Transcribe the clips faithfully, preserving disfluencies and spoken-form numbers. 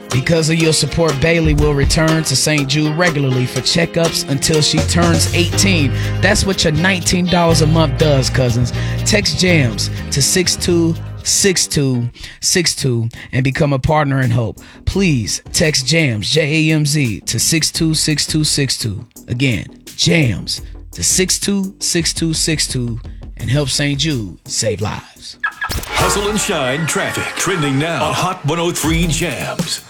Because of your support, Bailey will return to Saint Jude regularly for checkups until she turns eighteen. That's what your nineteen dollars a month does, cousins. Text JAMS to six two six two six two and become a partner in hope. Please text JAMS, J A M Z, to six two six two six two. Again, JAMS to six two six two six two and help Saint Jude save lives. Hustle and shine traffic trending now on Hot one oh three Jams.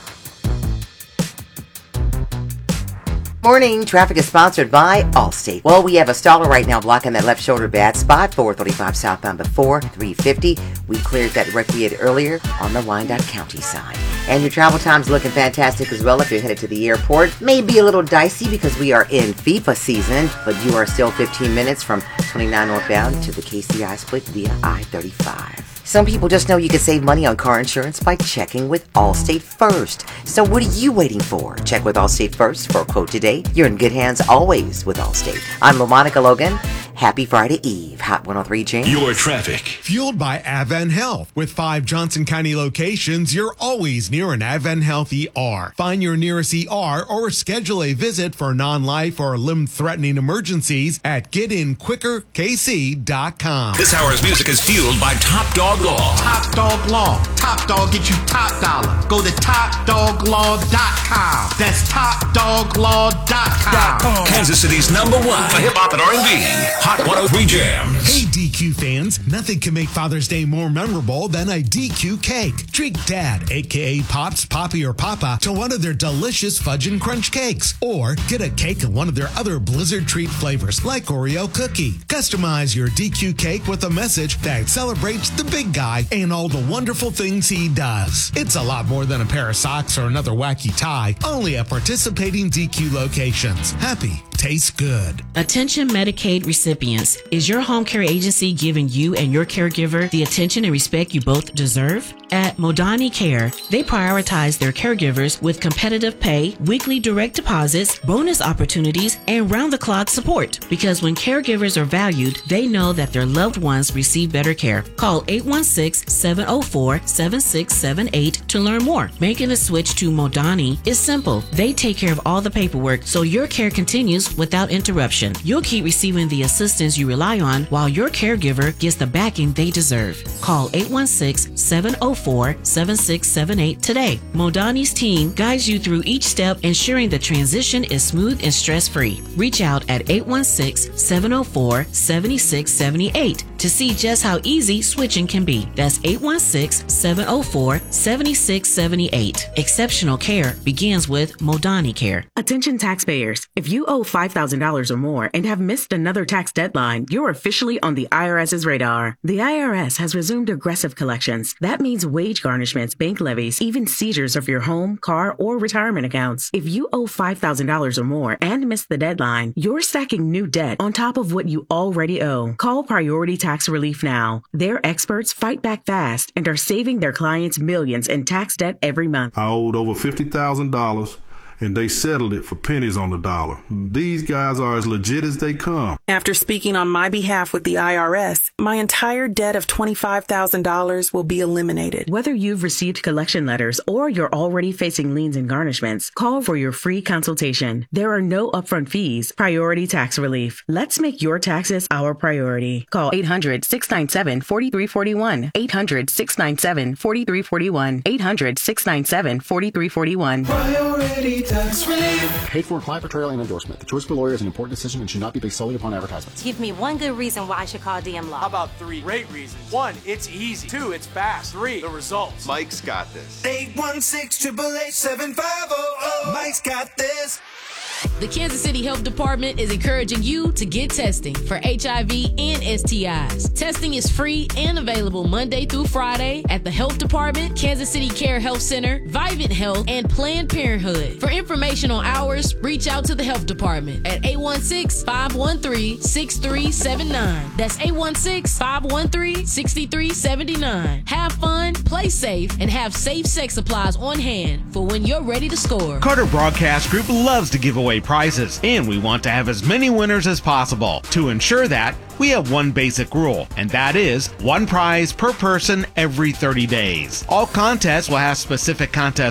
Morning. Traffic is sponsored by Allstate. Well, we have a staller right now blocking that left shoulder bad spot, four thirty-five southbound before three fifty. We cleared that recreate earlier on the Wyandotte County side. And your travel time's looking fantastic as well if you're headed to the airport. May be a little dicey because we are in FIFA season, but you are still fifteen minutes from twenty-nine northbound to the K C I split via I thirty-five. Some people just know you can save money on car insurance by checking with Allstate first. So what are you waiting for? Check with Allstate first for a quote today. You're in good hands always with Allstate. I'm LaMonica Logan. Happy Friday Eve. Hot one oh three Jams. Your traffic. Fueled by Advent Health. With five Johnson County locations, you're always near an Advent Health E R. Find your nearest E R or schedule a visit for non-life or limb-threatening emergencies at get in quicker k c dot com. This hour's music is fueled by Top Dog Law. Top Dog Law. Top Dog get you top dollar. Go to top dog law dot com. That's top dog law dot com. Kansas City's number one for hip-hop and R and B. Hot one oh three Jams. Hey, D Q fans, nothing can make Father's Day more memorable than a D Q cake. Treat Dad, a k a. Pops, Poppy, or Papa, to one of their delicious fudge and crunch cakes. Or get a cake in one of their other Blizzard treat flavors, like Oreo cookie. Customize your D Q cake with a message that celebrates the big guy and all the wonderful things he does. It's a lot more than a pair of socks or another wacky tie, only at participating D Q locations. Happy tastes good. Attention Medicaid recipients. Is your home care agency giving you and your caregiver the attention and respect you both deserve? At Modani Care, they prioritize their caregivers with competitive pay, weekly direct deposits, bonus opportunities, and round-the-clock support. Because when caregivers are valued, they know that their loved ones receive better care. Call eight one six, seven oh four, seven six seven eight to learn more. Making a switch to Modani is simple. They take care of all the paperwork, so your care continues without interruption. You'll keep receiving the assistance you rely on while your caregiver gets the backing they deserve. Call eight one six, seven oh four, seven six seven eight today. Modani's team guides you through each step, ensuring the transition is smooth and stress-free. Reach out at eight one six, seven oh four, seven six seven eight to see just how easy switching can be. That's eight one six, seven oh four, seven six seven eight. Exceptional care begins with Modani Care. Attention taxpayers. If you owe five thousand dollars or more and have missed another tax deadline, you're officially on the IRS's radar. The I R S has resumed aggressive collections. That means wage garnishments, bank levies, even seizures of your home, car, or retirement accounts. If you owe five thousand dollars or more and missed the deadline, you're stacking new debt on top of what you already owe. Call Priority Tax Relief now. Their experts fight back fast and are saving their clients millions in tax debt every month. I owed over fifty thousand dollars. And they settled it for pennies on the dollar. These guys are as legit as they come. After speaking on my behalf with the I R S, my entire debt of twenty-five thousand dollars will be eliminated. Whether you've received collection letters or you're already facing liens and garnishments, call for your free consultation. There are no upfront fees. Priority Tax Relief. Let's make your taxes our priority. Call eight hundred, six nine seven, four three four one. eight hundred, six nine seven, four three four one. eight hundred, six nine seven, four three four one. Priority Tax Relief. Paid for client portrayal and endorsement. The choice of a lawyer is an important decision and should not be based solely upon advertisements. Give me one good reason why I should call D M Law. How about three great reasons? One, it's easy. Two, it's fast. Three, the results. Mike's got this. eight one six, eight eight eight, seven five zero zero. Mike's got this. The Kansas City Health Department is encouraging you to get testing for H I V and S T Is. Testing is free and available Monday through Friday at the Health Department, Kansas City Care Health Center, Vivint Health, and Planned Parenthood. For information on hours, reach out to the Health Department at eight one six, five one three, six three seven nine. That's eight one six, five one three, six three seven nine. Have fun, play safe, and have safe sex supplies on hand for when you're ready to score. Carter Broadcast Group loves to give away prizes, and we want to have as many winners as possible. To ensure that, we have one basic rule, and that is one prize per person every thirty days. All contests will have specific contest